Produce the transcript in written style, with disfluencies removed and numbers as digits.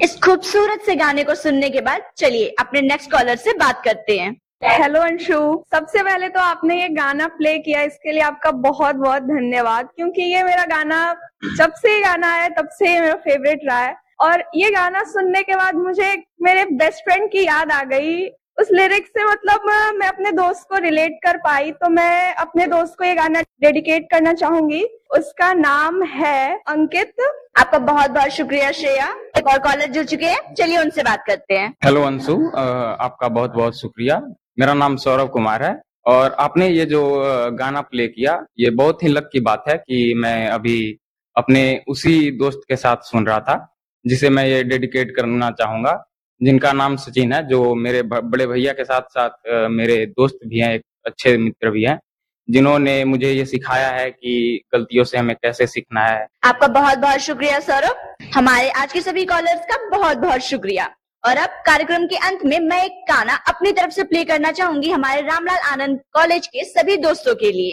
इस खूबसूरत से गाने को सुनने के बाद चलिए अपने नेक्स्ट कॉलर से बात करते हैं। हेलो अंशु, सबसे पहले तो आपने ये गाना प्ले किया, इसके लिए आपका बहुत बहुत धन्यवाद, क्योंकि ये मेरा गाना जब से ये गाना आया तब से ये मेरा फेवरेट रहा है। और ये गाना सुनने के बाद मुझे मेरे बेस्ट फ्रेंड की याद आ गई। उस लिरिक्स से मतलब मैं अपने दोस्त को रिलेट कर पाई, तो मैं अपने दोस्त को ये गाना डेडिकेट करना चाहूंगी। उसका नाम है अंकित। आपका बहुत बहुत शुक्रिया श्रेया। एक और कॉलर जुड़ चुके हैं, चलिए उनसे बात करते हैं। हेलो अंशु, आपका बहुत बहुत शुक्रिया। मेरा नाम सौरभ कुमार है और आपने ये जो गाना प्ले किया, ये बहुत ही लक की बात है कि मैं अभी अपने उसी दोस्त के साथ सुन रहा था जिसे मैं ये डेडिकेट करना चाहूंगा, जिनका नाम सचिन है, जो मेरे बड़े भैया के साथ साथ मेरे दोस्त भी हैं, एक अच्छे मित्र भी हैं, जिन्होंने मुझे ये सिखाया है कि गलतियों से हमें कैसे सीखना है। आपका बहुत बहुत शुक्रिया सौरभ। हमारे आज के सभी कॉलर्स का बहुत बहुत शुक्रिया। और अब कार्यक्रम के अंत में मैं एक गाना अपनी तरफ से प्ले करना चाहूंगी हमारे रामलाल आनंद कॉलेज के सभी दोस्तों के लिए।